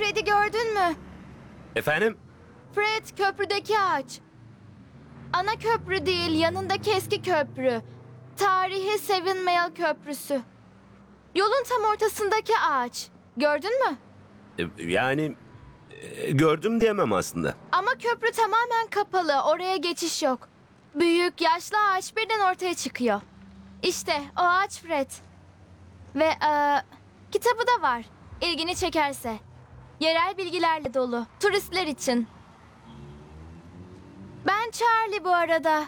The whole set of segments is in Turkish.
Fred'i gördün mü? Efendim? Fred, köprüdeki ağaç. Ana köprü değil, yanındaki eski köprü. Tarihi Seven Köprüsü. Yolun tam ortasındaki ağaç. Gördün mü? Yani gördüm diyemem aslında. Ama köprü tamamen kapalı. Oraya geçiş yok. Büyük, yaşlı ağaç birden ortaya çıkıyor. İşte o ağaç Fred. Ve kitabı da var. İlgini çekerse. Yerel bilgilerle dolu. Turistler için. Ben Charlie bu arada.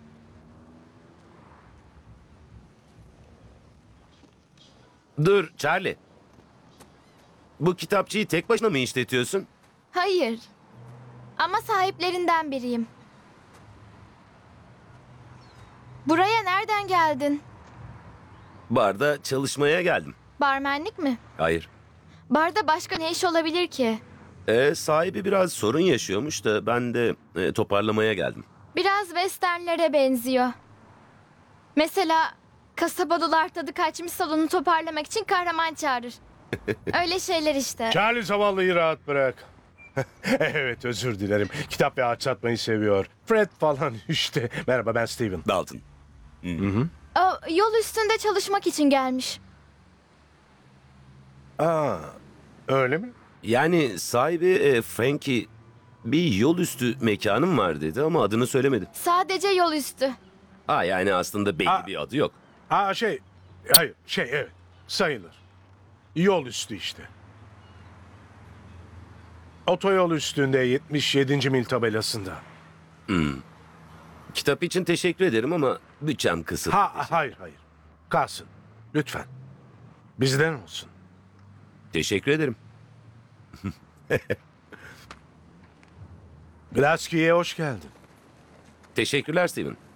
Dur Charlie. Bu kitapçıyı tek başına mı işletiyorsun? Hayır. Ama sahiplerinden biriyim. Buraya nereden geldin? Barda çalışmaya geldim. Barmenlik mi? Hayır. Barda başka ne iş olabilir ki? Sahibi biraz sorun yaşıyormuş da ben de toparlamaya geldim. Biraz westernlere benziyor. Mesela kasabalılar tadı kaçmış salonu toparlamak için kahraman çağırır. Öyle şeyler işte. Charlie zavallıyı rahat bırak. Evet, özür dilerim. Kitap ve ağaç satmayı seviyor. Fred falan işte. Merhaba, ben Steven. Dalton. O, yol üstünde çalışmak için gelmiş. Aa, öyle mi? Yani sahibi Frankie bir yol üstü mekanım var dedi ama adını söylemedi. Sadece yol üstü. Yani aslında belli bir adı yok. Hayır, evet, sayılır. Yol üstü işte. Otoyol üstünde 77. mil tabelasında. Kitap için teşekkür ederim ama bütçem kısıtlı. Hayır. Kalsın. Lütfen. Bizden olsun. Teşekkür ederim. Glasgow'e hoş geldin. Teşekkürler Steven.